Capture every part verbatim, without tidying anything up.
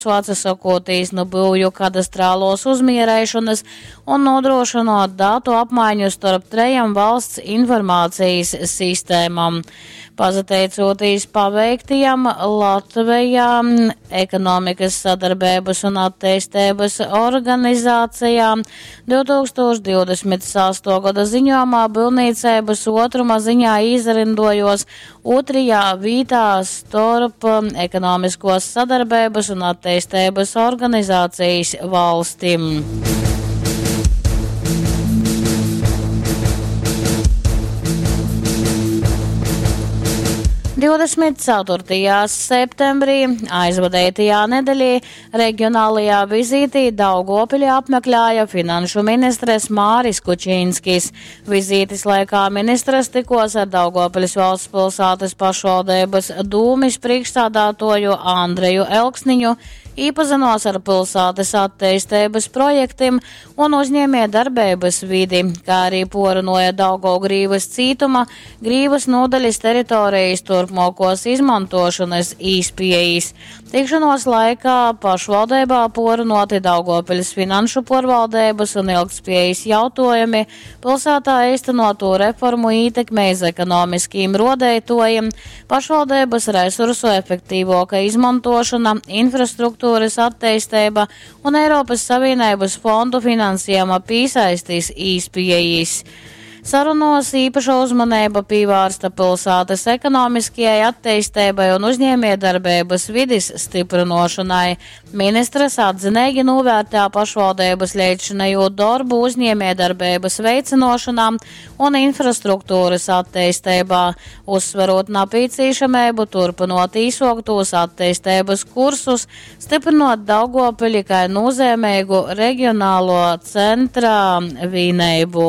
atsakotīs no būvju kadastrālos uzmierēšanas un nodrošinot datu apmaiņu starp trejām valsts informācijas sistēmām. Pazateicotīs paveiktajam Latvijā ekonomikas sadarbības un attīstības organizācijām divtūkstoš divdesmit sesto gada ziņojumā būvniecības otruma ziņā izrindojos otrajā vītā starp ekonomiskos sadarbības un attīstības organizācijas valstīm. divdesmit ceturtajā septembrī aizvadētajā nedēļā reģionālajā vizītī Daugavpilī apmeklēja finanšu ministres Māris Kučīnskis. Vizītes laikā ministres tikos ar Daugavpilis valsts pilsētas pašvaldības dūmis priekšstādātoju Andreju Elksniņu, īpazinos ar pilsētas attīstības projektiem un uzņēmē darbības vidi, kā arī porunāja Daugavgrīvas cītuma, Grīvas nodaļas teritorijas turpmākos izmantošanas īspējas. Tikšanos laikā pašvaldībā porunāti Daugavpilis finanšu pārvaldības un ilgtspējas jautājumi, pilsētā īstenoto reformu ietekmē uz ekonomiskiem rodētojiem, pašvaldības resursu efektīvāka izmantošana, infrastruktūras attīstība un Eiropas Savienības fondu finansējuma piesaistīs īspējas. Sarunos īpaša uzmanība pievērsta pilsētas ekonomiskajai attīstībai un uzņēmējdarbības vides stiprinošanai. Ministres atzinīgi novērtē pašvaldības līdzinējo darbu uzņēmējdarbības veicinošanā un infrastruktūras attīstībā, uzsverot nepieciešamību turpinot īsoktos attīstības kursus, stiprinot Daugavpili kā nozīmīgu reģionālo centra vienību.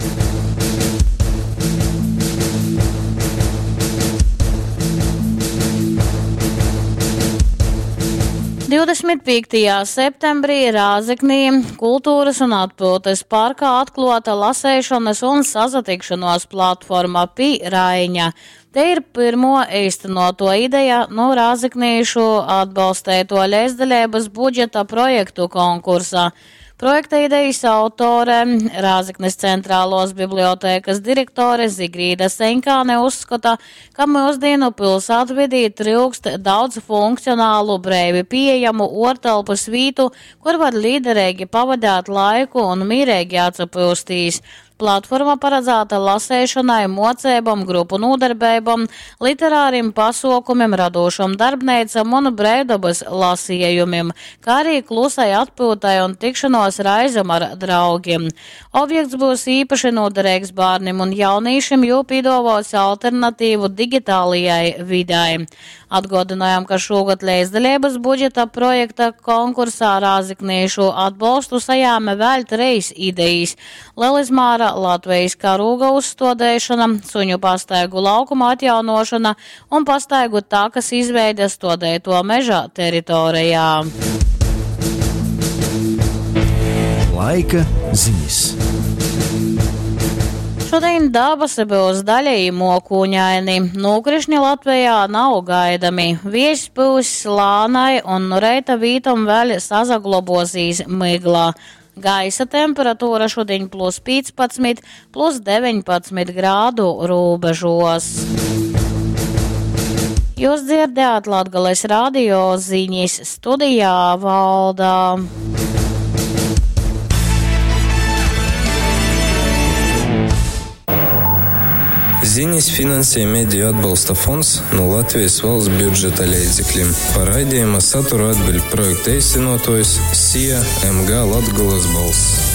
divdesmit piektajā septembrī Rāzeknī kultūras un atpūtas parkā atklāta lasēšanas un sazatikšanos platforma Pi Raiņa. Te ir pirmo īstenoto ideja no Rāzeknīšu atbalstēto līdzdalības budžeta projektu konkursā. Projekta idejas autore, Rāzeknes centrālos bibliotēkas direktore Zigrīda Seņkāne uzskata, ka mūsdienu pilsētvidī trūkst daudz funkcionālu, brīvi pieejamu ortelpu svītu, kur var līderīgi pavadāt laiku un mierīgi atsapūstīs. Platforma paredzēta lasēšanai, mocībām, grupu nodarbībām, literāriem pasaukumiem, radošam darbnīcam un brīvdabas lasījumiem, kā arī klusai atpūtai un tikšanos raizam ar draugiem. Objekts būs īpaši noderīgs bērniem un jaunīšiem, jo piedāvās alternatīvu digitālajai vidai. Atgādinājām, ka šogad līdzdalības budžeta projekta konkursā Rāzeknīšu atbalstu sajāme vēl trīs idejas – Lelizmāra Latvijas karūga uzstādīšana, suņu pastaigu laukuma atjaunošana un pastaigu takas izveide stādīto meža teritorijā. Laika ziņas. Šodien dabas būs daļēji mokūņaini. Nokrišņi Latvijā nav gaidami. Viesis būs slānai un no reita vītam vēl sazaglobosīs miglā. Gaisa temperatūra šodien plus piecpadsmit, plus deviņpadsmit grādu robežos. Jūs dzirdējāt Latgales radio ziņas, studijā Valdā. Ziņas finansē Mediju atbalsta fonds no Latvijas valsts budžeta līdzekļiem. Par raidījuma saturu atbild projekta īstenotājs S I A M G Latgales balss.